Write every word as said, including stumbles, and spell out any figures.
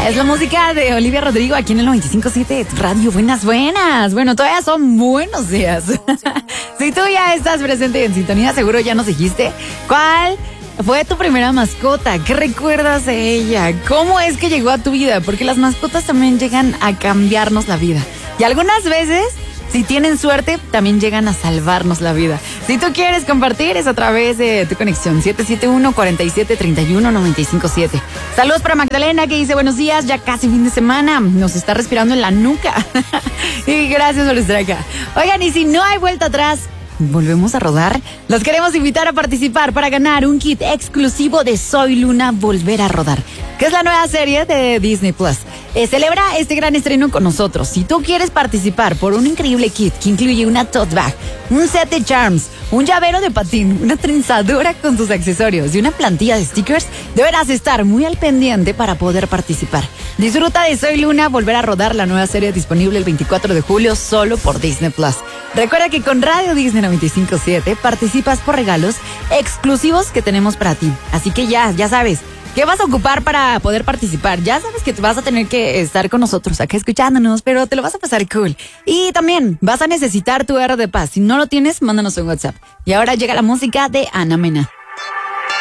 Es la música de Olivia Rodrigo aquí en el noventa y cinco punto siete Radio. Buenas, buenas. Bueno, todavía son buenos días. Si tú ya estás presente en sintonía, seguro ya nos dijiste cuál fue tu primera mascota. ¿Qué recuerdas de ella? ¿Cómo es que llegó a tu vida? Porque las mascotas también llegan a cambiarnos la vida. Y algunas veces, si tienen suerte, también llegan a salvarnos la vida. Si tú quieres compartir, es a través de tu conexión siete siete uno, cuatro siete, tres uno, nueve cinco siete. Saludos para Magdalena, que dice buenos días, ya casi fin de semana. Nos está respirando en la nuca. Y gracias por estar acá. Oigan, y si no hay vuelta atrás, volvemos a rodar. Los queremos invitar a participar para ganar un kit exclusivo de Soy Luna Volver a Rodar, que es la nueva serie de Disney Plus. Eh, celebra este gran estreno con nosotros. Si tú quieres participar por un increíble kit que incluye una tote bag, un set de charms, un llavero de patín, una trenzadora con tus accesorios y una plantilla de stickers, deberás estar muy al pendiente para poder participar. Disfruta de Soy Luna Volver a Rodar, la nueva serie disponible el veinticuatro de julio solo por Disney Plus. Recuerda que con Radio Disney noventa y cinco punto siete participas por regalos exclusivos que tenemos para ti. Así que ya, ya sabes. ¿Qué vas a ocupar para poder participar? Ya sabes que vas a tener que estar con nosotros acá escuchándonos, pero te lo vas a pasar cool. Y también vas a necesitar tu R de paz. Si no lo tienes, mándanos un WhatsApp. Y ahora llega la música de Ana Mena.